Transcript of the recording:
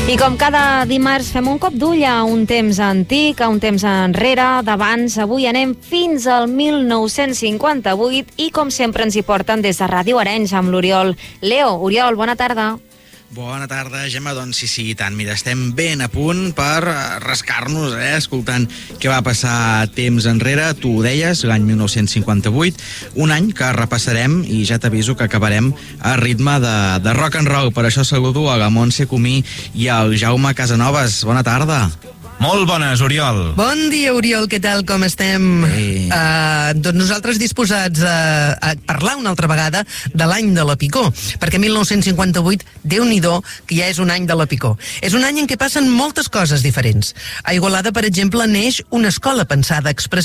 I com cada dimarts fem un cop d'ull a un temps antic, a un temps enrere, d'abans. Avui anem fins al 1958 i com sempre ens hi porten des de Ràdio Arenys amb l'Oriol. Leo, Oriol, bona tarda. Bona tarda, Gemma. Doncs sí, i tant. Mira, estem ben a punt per rascar-nos, escoltant què va passar temps enrere. Tu ho deies, l'any 1958, un any que repassarem i ja t'aviso que acabarem a ritme de rock and roll. Per això saludo a la Montse Comí i al Jaume Casanovas. Bona tarda. Molt bones, Oriol. Bon dia, Oriol, què tal, com estem? Doncs nosaltres disposats a parlar una altra vegada de l'any de la Picó, perquè 1958, Déu-n'hi-do, que ja és un any de la Picó. És un any en què passen moltes coses diferents. A Igualada, per exemple, neix una escola pensada expressament